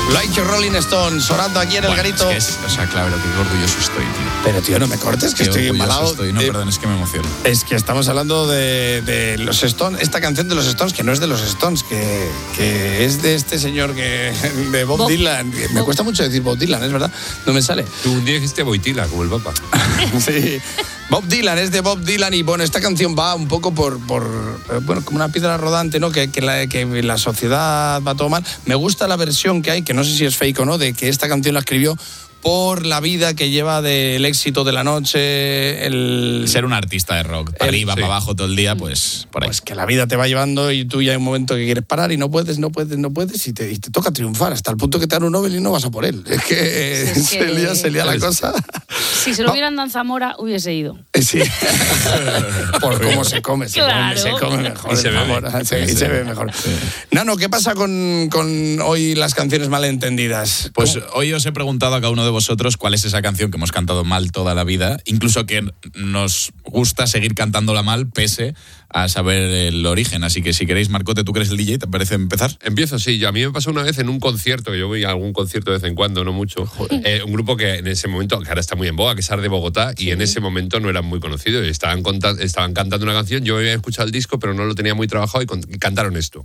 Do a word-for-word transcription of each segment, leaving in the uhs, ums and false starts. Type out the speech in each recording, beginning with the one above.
Like your Rolling Stones, sonando aquí en el bueno, garito. Es que es, o sea, claro, que orgulloso estoy, tío. Pero tío, no me cortes, que Qué estoy orgulloso embalado. estoy. No, Eh, perdón, es que me emociono. Es que estamos hablando de, de los Stones, esta canción de los Stones, que no es de los Stones, que, que es de este señor que de Bob, Bob. Dylan. Me Bob. cuesta mucho decir Bob Dylan, es verdad, no me sale. Tú un día dijiste Boitila, como el Papa. Sí. Bob Dylan, es de Bob Dylan y bueno, esta canción va un poco por, por eh, bueno, como una piedra rodante, ¿no? Que, que, la, que la sociedad va todo mal. Me gusta la versión que hay, que no sé si es fake o no, de que esta canción la escribió por la vida que lleva del éxito de la noche, el... Ser un artista de rock, para El- arriba, sí. para abajo todo el día, pues por ahí. Pues que la vida te va llevando y tú ya hay un momento que quieres parar y no puedes, no puedes, no puedes y te, y te toca triunfar hasta el punto que te dan un Nobel y no vas a por él. Es que, Sí, es se que- lía, se lía la cosa. Si se lo hubieran dado en Zamora, hubiese ido. Sí. Por cómo se come, se Claro. come, se come mejor. Y se en bebe. Zamora, se- y Sí, se sí. bebe mejor. Nano, ¿qué pasa con, con hoy las canciones malentendidas? Pues hoy os he preguntado a cada uno de vosotros cuál es esa canción que hemos cantado mal toda la vida, incluso que nos gusta seguir cantándola mal pese a saber el origen. Así que si queréis, Marcote, tú que eres el D J, ¿te parece empezar? Empiezo, sí. Yo, a mí me pasó una vez en un concierto, que yo voy a algún concierto de vez en cuando, no mucho. Eh, un grupo que en ese momento, que ahora está muy en boga, que es Art de Bogotá, y en ese momento no eran muy conocidos. Estaban, conta- estaban cantando una canción, yo había escuchado el disco, pero no lo tenía muy trabajado y, con- y cantaron esto.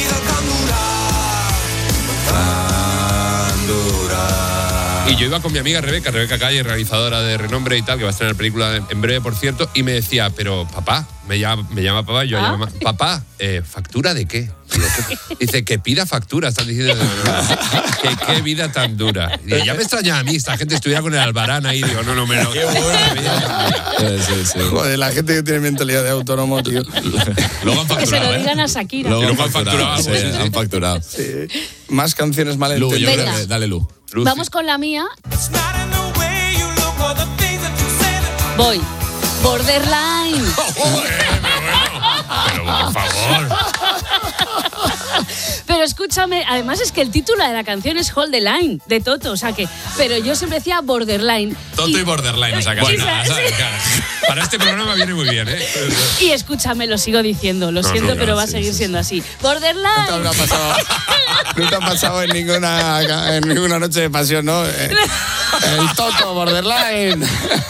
Y yo iba con mi amiga Rebeca, Rebeca Calle, realizadora de renombre y tal, que va a estrenar película en breve, por cierto, y me decía, pero papá, me llama, me llama papá, yo ¿Ah? llamo mamá, papá, eh, ¿factura de qué? Digo, ¿qué? Dice, que pida factura, están diciendo, que qué vida tan dura. Y ya me extrañaba a mí, esta gente estuviera con el Albarán ahí, digo, no, no, me lo... Sí, sí. Joder, la gente que tiene mentalidad de autónomo, tío. Luego han Que se facturado, lo ¿eh? digan a Shakira. Luego Y han luego han facturado, facturado, sí, sí, sí. han facturado. Sí. Más canciones Lu, yo malentendidas. creo Venga. que- dale, Lu. Lucy. Vamos con la mía. Voy. Borderline. Pero por favor. Pero escúchame, además es que el título de la canción es Hold the Line, de Toto, o sea que... Pero yo siempre decía Borderline. Toto y Borderline, o sea, que Bueno, bueno, sí, ¿sabes? sí. Claro. Para este programa viene muy bien, ¿eh? Y escúchame, lo sigo diciendo, lo No, siento, no, pero no, va a sí, seguir sí, siendo así. No te Borderline. habrá pasado, no te ha pasado en ninguna, en ninguna noche de pasión, ¿no? Eh, El Toto, Borderline.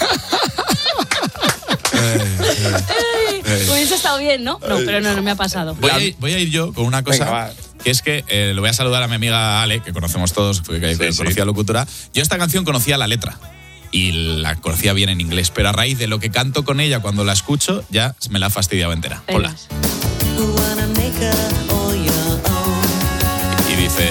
Hubiese estado bien, ¿no? No, pero no, no me ha pasado. Voy a, ir, voy a ir yo con una cosa, Venga, va. que es que eh, le voy a saludar a mi amiga Ale, que conocemos todos, que, que Sí, sí. conocía Locutora. Yo esta canción conocía la letra y la conocía bien en inglés, pero a raíz de lo que canto con ella cuando la escucho, ya me la ha fastidiado entera. Venga. Hola. Y dice,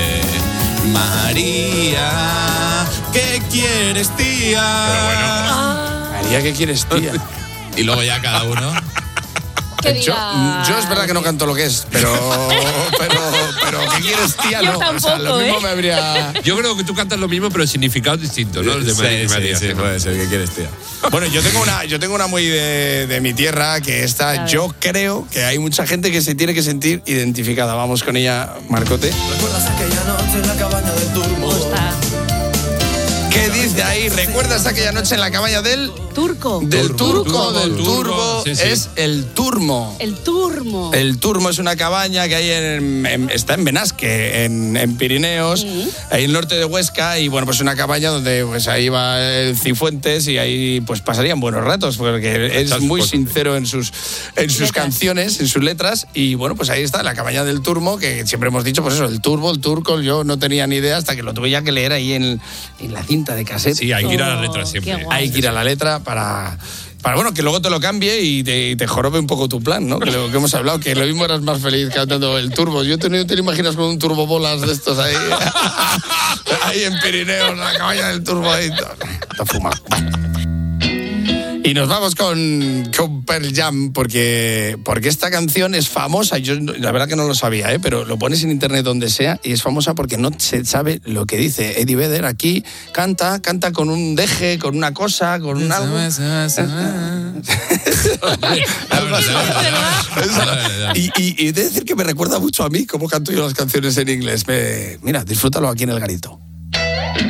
María, ¿qué quieres, tía? Pero bueno. Ah, María, ¿qué quieres, tía? Y luego ya cada uno... qué Yo, día- yo es verdad que no canto lo que es, pero, pero, pero ¿qué quieres, tía? Yo No, o sea, lo tampoco, mismo ¿eh? me habría... Yo creo que tú cantas lo mismo, pero el significado es distinto, ¿no? El de Sí, María, sí, María, sí, sí, ¿no? puede ser, ¿qué quieres, tía? Bueno, yo tengo una, yo tengo una muy de, de mi tierra, que A esta, ver. yo creo que hay mucha gente que se tiene que sentir identificada. Vamos con ella, Marcote. ¿Recuerdas aquella noche en la cabaña del turbo? Ostras. ¿Qué dice ahí? ¿Recuerdas aquella noche en la cabaña del... Turco. Del Turbo, turco, turbo, del turbo, turbo, sí, sí. es el turmo. El turmo. El Turmo es una cabaña que hay en, en- está en Benasque, en, en Pirineos, Sí. ahí en el norte de Huesca, y bueno, pues una cabaña donde pues ahí va el Cifuentes y ahí pues pasarían buenos ratos, porque es Muchas muy cosas, sincero en sus, en sus Letras. canciones, en sus letras, y bueno, pues ahí está la cabaña del Turmo, que siempre hemos dicho, pues eso, el turbo, el turco, yo no tenía ni idea hasta que lo tuve ya que leer ahí en, en la cinta de cassette. Sí, hay que ir a la Oh, letra qué siempre. guay. Hay que ir a la letra para, para bueno, que luego te lo cambie y te, y te jorobe un poco tu plan, ¿no? Que lo que hemos hablado, que lo mismo eras más feliz cantando el turbo. Yo te, no te lo imaginas con un turbo bolas de estos ahí. Ahí en Pirineos, la cabaña del turbo ahí. Está fumado. Y nos vamos con, con Pearl Jam, porque, porque esta canción es famosa. Yo la verdad que no lo sabía, ¿eh? Pero lo pones en internet donde sea y es famosa porque no se sabe lo que dice. Eddie Vedder aquí canta, canta con un deje, con una cosa, con un algo. Algo así. Y, y, y he de decir que me recuerda mucho a mí cómo canto yo las canciones en inglés. Me- mira, disfrútalo aquí en el garito.